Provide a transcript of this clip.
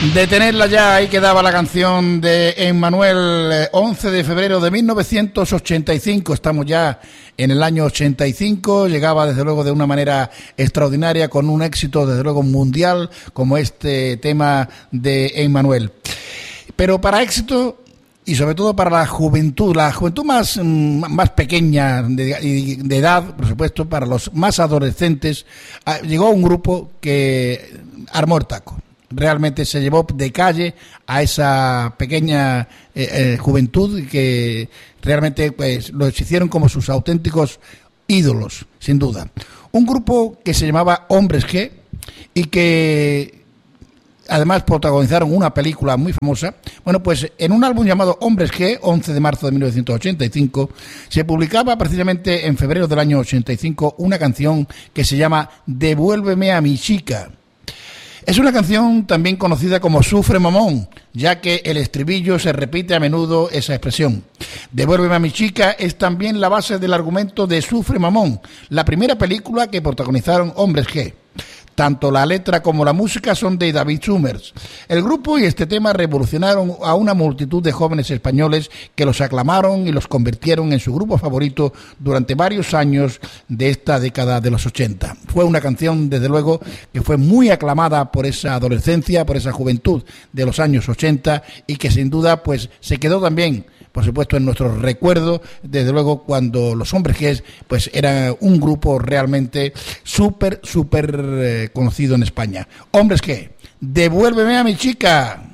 De tenerla ya, ahí quedaba la canción de Emmanuel, 11 de febrero de 1985, estamos ya en el año 85, llegaba desde luego de una manera extraordinaria, con un éxito desde luego mundial, como este tema de Emmanuel. Pero para éxito, y sobre todo para la juventud más pequeña de edad, por supuesto, para los más adolescentes, llegó un grupo que armó el taco. Realmente se llevó de calle a esa pequeña juventud que realmente pues los hicieron como sus auténticos ídolos, sin duda. Un grupo que se llamaba Hombres G y que además protagonizaron una película muy famosa. Bueno, pues en un álbum llamado Hombres G, 11 de marzo de 1985, se publicaba precisamente en febrero del año 85 una canción que se llama Devuélveme a mi chica. Es una canción también conocida como Sufre Mamón, ya que el estribillo se repite a menudo esa expresión. Devuélveme a mi chica es también la base del argumento de Sufre Mamón, la primera película que protagonizaron Hombres G. Tanto la letra como la música son de David Summers. El grupo y este tema revolucionaron a una multitud de jóvenes españoles que los aclamaron y los convirtieron en su grupo favorito durante varios años de esta década de los 80. Fue una canción, desde luego, que fue muy aclamada por esa adolescencia, por esa juventud de los años 80 y que sin duda pues se quedó también, por supuesto, en nuestro recuerdo, desde luego, cuando los Hombres G pues eran un grupo realmente súper conocido en España. Hombres G, devuélveme a mi chica.